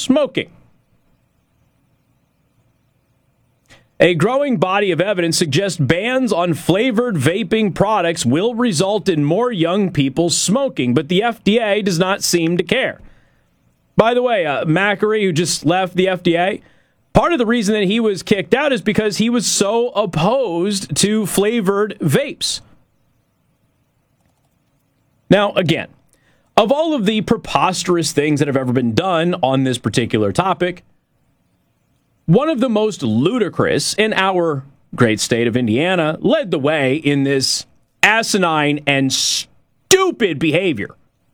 smoking. A growing body of evidence suggests bans on flavored vaping products will result in more young people smoking, but the FDA does not seem to care. By the way, Macri, who just left the FDA, part of the reason that he was kicked out is because he was so opposed to flavored vapes. Now, again, of all of the preposterous things that have ever been done on this particular topic, one of the most ludicrous in our great state of Indiana led the way in this asinine and stupid behavior.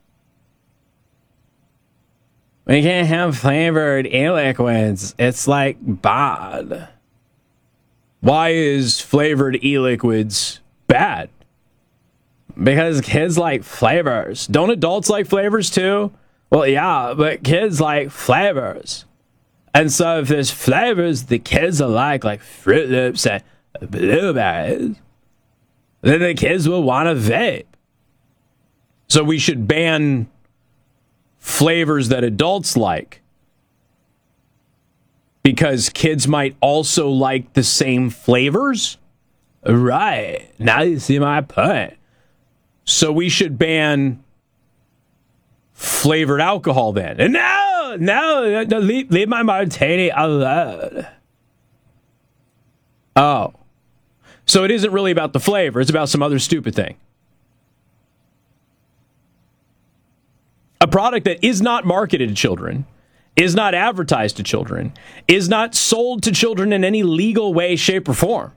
We can't have flavored e-liquids. It's like bad. Why is flavored e-liquids bad? Because kids like flavors. Don't adults like flavors too? Well, yeah, but kids like flavors. And so if there's flavors the kids are like Fruit Loops and blueberries, then the kids will want to vape. So we should ban flavors that adults like because kids might also like the same flavors? Right. Now you see my point. So we should ban flavored alcohol then. And no, leave my martini alone. Oh. So it isn't really about the flavor. It's about some other stupid thing. A product that is not marketed to children, is not advertised to children, is not sold to children in any legal way, shape, or form,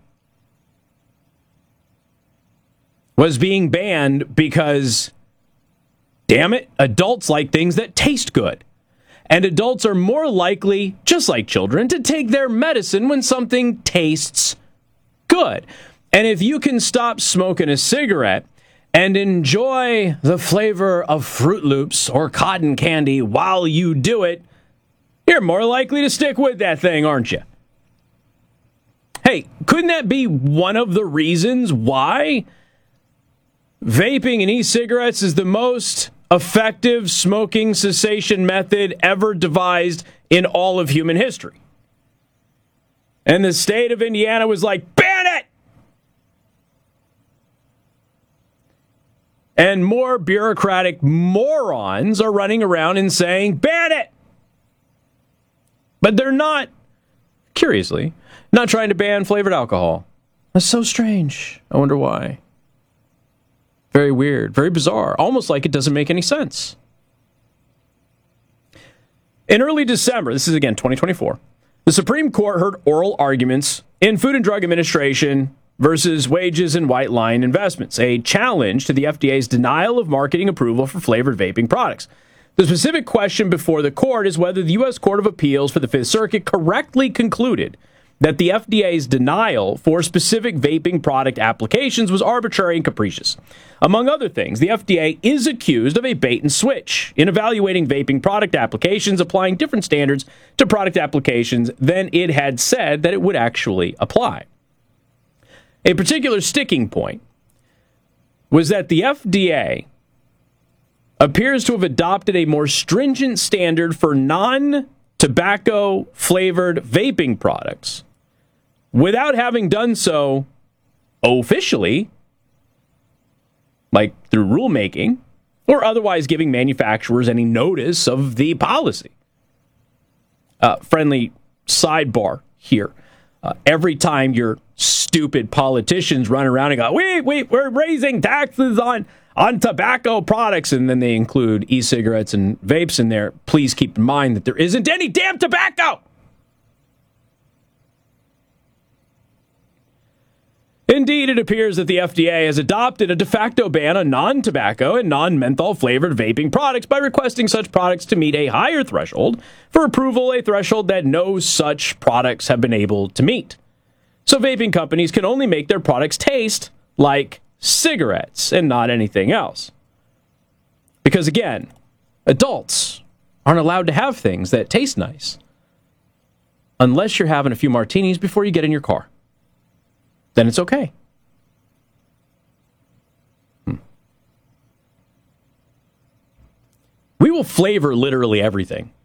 was being banned because, damn it, adults like things that taste good. And adults are more likely, just like children, to take their medicine when something tastes good. And if you can stop smoking a cigarette and enjoy the flavor of Fruit Loops or cotton candy while you do it, you're more likely to stick with that thing, aren't you? Hey, couldn't that be one of the reasons why vaping and e-cigarettes is the most effective smoking cessation method ever devised in all of human history? And the state of Indiana was like, ban it! And more bureaucratic morons are running around and saying, ban it! But they're not, curiously, not trying to ban flavored alcohol. That's so strange. I wonder why. Very weird, very bizarre, almost like it doesn't make any sense. In early December, this is again 2024, the Supreme Court heard oral arguments in Food and Drug Administration versus Wages and White Line Investments, a challenge to the FDA's denial of marketing approval for flavored vaping products. The specific question before the court is whether the U.S. Court of Appeals for the Fifth Circuit correctly concluded that the FDA's denial for specific vaping product applications was arbitrary and capricious. Among other things, the FDA is accused of a bait and switch in evaluating vaping product applications, applying different standards to product applications than it had said that it would actually apply. A particular sticking point was that the FDA appears to have adopted a more stringent standard for non-tobacco flavored vaping products without having done so officially, like through rulemaking, or otherwise giving manufacturers any notice of the policy. Friendly sidebar here. Every time your stupid politicians run around and go, we're raising taxes on tobacco products, and then they include e-cigarettes and vapes in there, please keep in mind that there isn't any damn tobacco. Indeed, it appears that the FDA has adopted a de facto ban on non-tobacco and non-menthol flavored vaping products by requesting such products to meet a higher threshold for approval, a threshold that no such products have been able to meet. So vaping companies can only make their products taste like cigarettes and not anything else. Because again, adults aren't allowed to have things that taste nice unless you're having a few martinis before you get in your car. Then it's okay. We will flavor literally everything.